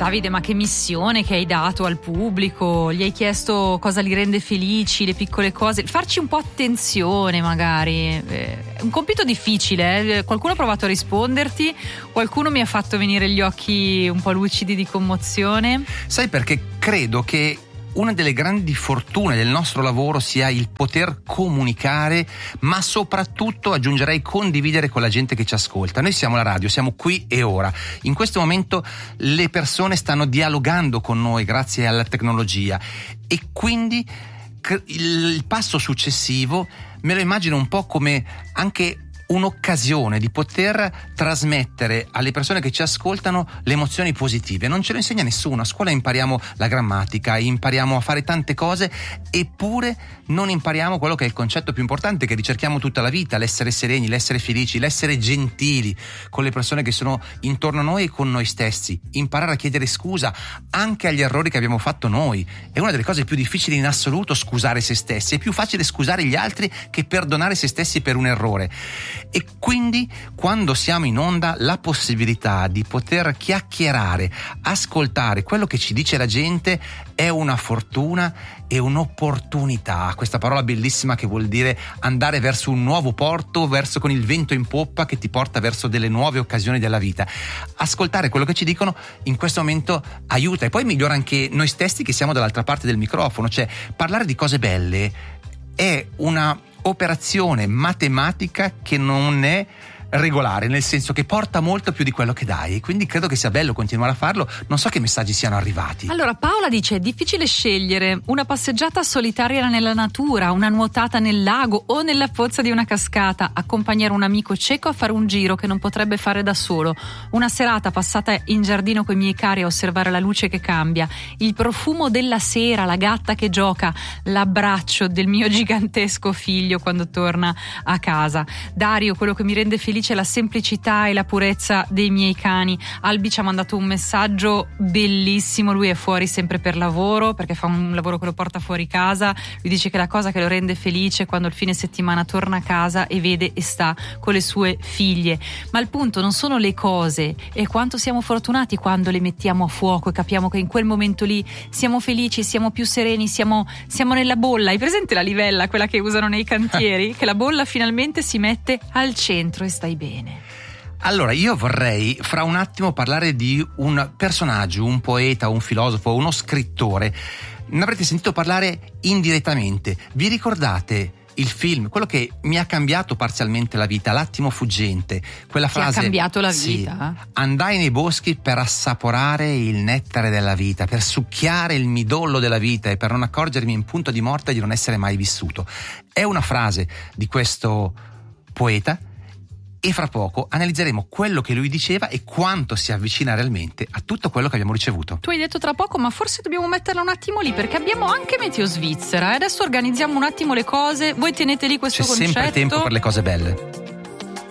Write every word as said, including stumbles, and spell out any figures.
Davide, ma che missione che hai dato al pubblico? Gli hai chiesto cosa li rende felici, le piccole cose, farci un po' attenzione magari. È un compito difficile, eh? Qualcuno ha provato a risponderti, qualcuno mi ha fatto venire gli occhi un po' lucidi di commozione. Sai perché credo che una delle grandi fortune del nostro lavoro sia il poter comunicare, ma soprattutto aggiungerei condividere con la gente che ci ascolta. Noi siamo la radio, siamo qui e ora. In questo momento le persone stanno dialogando con noi grazie alla tecnologia e quindi il passo successivo me lo immagino un po' come anche un'occasione di poter trasmettere alle persone che ci ascoltano le emozioni positive. Non ce lo insegna nessuno. A scuola impariamo la grammatica, impariamo a fare tante cose, eppure non impariamo quello che è il concetto più importante che ricerchiamo tutta la vita: l'essere sereni, l'essere felici, l'essere gentili con le persone che sono intorno a noi e con noi stessi. Imparare a chiedere scusa anche agli errori che abbiamo fatto noi. È una delle cose più difficili in assoluto, scusare se stessi. È più facile scusare gli altri che perdonare se stessi per un errore. E quindi quando siamo in onda la possibilità di poter chiacchierare, ascoltare quello che ci dice la gente è una fortuna e un'opportunità. Questa parola bellissima che vuol dire andare verso un nuovo porto, verso con il vento in poppa che ti porta verso delle nuove occasioni della vita. Ascoltare quello che ci dicono in questo momento aiuta, e poi migliora anche noi stessi che siamo dall'altra parte del microfono. Cioè, parlare di cose belle è una operazione matematica che non è regolare, nel senso che porta molto più di quello che dai, quindi credo che sia bello continuare a farlo. Non so che messaggi siano arrivati. Allora Paola dice: è difficile scegliere una passeggiata solitaria nella natura, una nuotata nel lago o nella pozza di una cascata, accompagnare un amico cieco a fare un giro che non potrebbe fare da solo, una serata passata in giardino con i miei cari a osservare la luce che cambia, il profumo della sera, la gatta che gioca, l'abbraccio del mio gigantesco figlio quando torna a casa. Dario: quello che mi rende felice è la semplicità e la purezza dei miei cani. Albi ci ha mandato un messaggio bellissimo, lui è fuori sempre per lavoro perché fa un lavoro che lo porta fuori casa. Lui dice che la cosa che lo rende felice è quando il fine settimana torna a casa e vede e sta con le sue figlie. Ma il punto non sono le cose, è quanto siamo fortunati quando le mettiamo a fuoco e capiamo che in quel momento lì siamo felici, siamo più sereni, siamo, siamo nella bolla. Hai presente la livella, quella che usano nei cantieri? Che la bolla finalmente si mette al centro e stai bene. Allora, io vorrei fra un attimo parlare di un personaggio, un poeta, un filosofo, uno scrittore. Ne avrete sentito parlare indirettamente. Vi ricordate il film, quello che mi ha cambiato parzialmente la vita, L'attimo fuggente? Quella Ti frase: ha cambiato la sì, vita? andai nei boschi per assaporare il nettare della vita, per succhiare il midollo della vita e per non accorgermi in punto di morte di non essere mai vissuto. È una frase di questo poeta. E fra poco analizzeremo quello che lui diceva e quanto si avvicina realmente a tutto quello che abbiamo ricevuto. Tu hai detto tra poco, ma forse dobbiamo metterla un attimo lì perché abbiamo anche Meteo Svizzera e adesso organizziamo un attimo le cose. Voi tenete lì questo C'è concetto. sempre tempo per le cose belle.